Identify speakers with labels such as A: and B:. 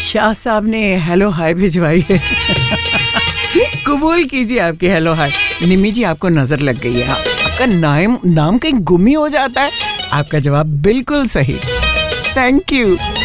A: शाह साहब ने hello hi भिजवाई है। कबूल कीजिए आपकी हेलो हाय। निमी जी आपको नजर लग गई है, आपका नाम कहीं गुम ही हो जाता है। आपका जवाब बिल्कुल सही। Thank you.